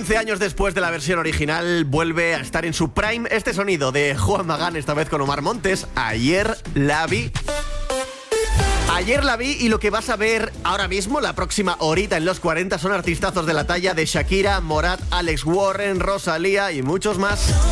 15 años después de la versión original, vuelve a estar en su prime este sonido de Juan Magán, esta vez con Omar Montes. Ayer la vi. Ayer la vi y lo que vas a ver ahora mismo, la próxima horita en los 40, son artistazos de la talla de Shakira, Morat, Alex Warren, Rosalía y muchos más.